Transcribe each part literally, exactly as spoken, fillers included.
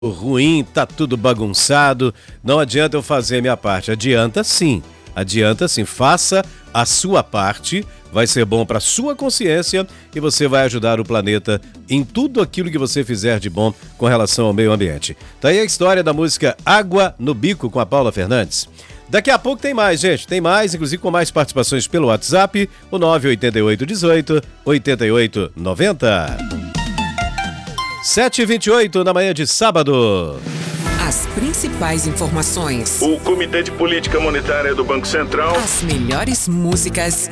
ruim, tá tudo bagunçado, não adianta eu fazer a minha parte. Adianta sim, adianta sim, faça a sua parte, vai ser bom para sua consciência e você vai ajudar o planeta em tudo aquilo que você fizer de bom com relação ao meio ambiente. Tá aí a história da música Água no Bico com a Paula Fernandes. Daqui a pouco tem mais, gente, tem mais, inclusive com mais participações pelo WhatsApp, o nove oito oito, um oito, oito oito nove zero. sete e vinte e oito na manhã de sábado. As principais informações. O Comitê de Política Monetária do Banco Central. As melhores músicas.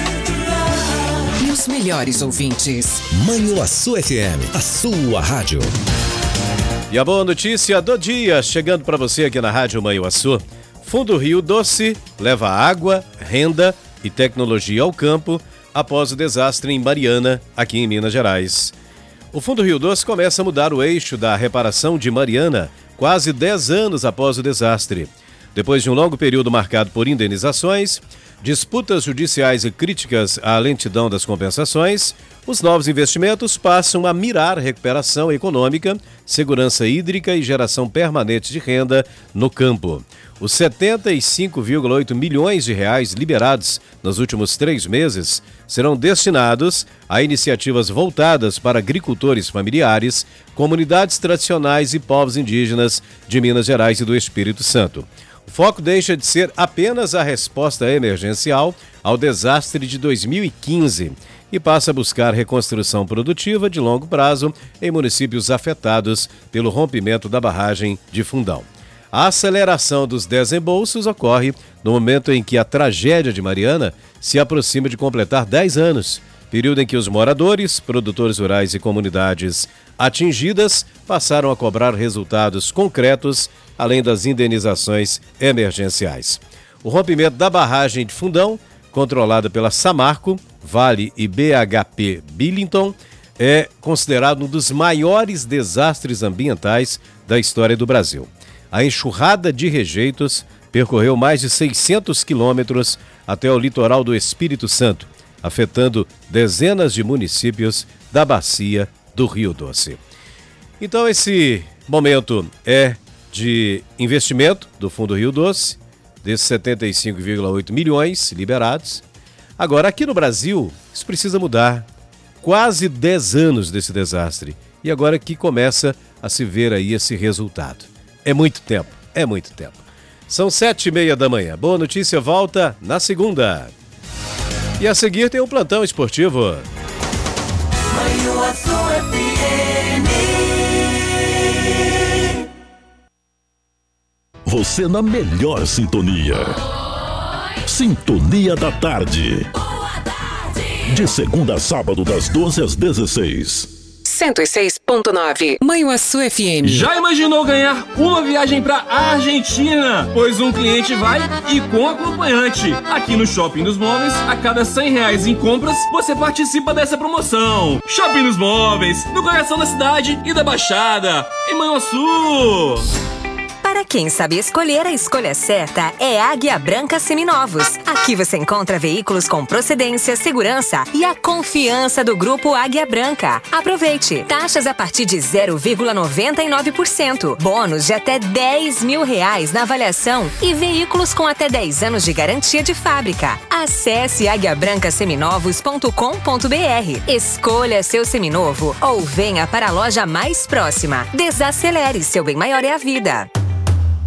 E os melhores ouvintes. Manhuaçu F M, a sua rádio. E a boa notícia do dia, chegando para você aqui na Rádio Manhuaçu. Fundo Rio Doce leva água, renda e tecnologia ao campo após o desastre em Mariana, aqui em Minas Gerais. O Fundo Rio Doce começa a mudar o eixo da reparação de Mariana, quase dez anos após o desastre. Depois de um longo período marcado por indenizações, disputas judiciais e críticas à lentidão das compensações, os novos investimentos passam a mirar recuperação econômica, segurança hídrica e geração permanente de renda no campo. Os setenta e cinco vírgula oito milhões de reais liberados nos últimos três meses serão destinados a iniciativas voltadas para agricultores familiares, comunidades tradicionais e povos indígenas de Minas Gerais e do Espírito Santo. O foco deixa de ser apenas a resposta emergencial ao desastre de dois mil e quinze e passa a buscar reconstrução produtiva de longo prazo em municípios afetados pelo rompimento da barragem de Fundão. A aceleração dos desembolsos ocorre no momento em que a tragédia de Mariana se aproxima de completar dez anos, período em que os moradores, produtores rurais e comunidades atingidas passaram a cobrar resultados concretos, além das indenizações emergenciais. O rompimento da barragem de Fundão, controlada pela Samarco, Vale e B H P Billington, é considerado um dos maiores desastres ambientais da história do Brasil. A enxurrada de rejeitos percorreu mais de seiscentos quilômetros até o litoral do Espírito Santo, afetando dezenas de municípios da bacia do Rio Doce. Então esse momento é de investimento do Fundo Rio Doce, desses setenta e cinco vírgula oito milhões liberados. Agora, aqui no Brasil, isso precisa mudar. Quase dez anos desse desastre. E agora que começa a se ver aí esse resultado. É muito tempo, é muito tempo. São sete e meia da manhã. Boa notícia volta na segunda. E a seguir tem um plantão esportivo. Manhuaçu F M. Você na melhor sintonia. Sintonia da Tarde. De segunda a sábado, das doze às dezesseis. cento e seis ponto nove Manhuaçu F M. Já imaginou ganhar uma viagem pra Argentina? Pois um cliente vai e com acompanhante. Aqui no Shopping dos Móveis, a cada cem reais em compras, você participa dessa promoção. Shopping dos Móveis, no coração da cidade e da Baixada, em Manhuaçu. Para quem sabe escolher, a escolha certa é Águia Branca Seminovos. Aqui você encontra veículos com procedência, segurança e a confiança do Grupo Águia Branca. Aproveite! Taxas a partir de zero vírgula noventa e nove por cento. Bônus de até dez mil reais na avaliação e veículos com até dez anos de garantia de fábrica. Acesse águia branca seminovos ponto com ponto b r. Escolha seu seminovo ou venha para a loja mais próxima. Desacelere, seu bem maior é a vida.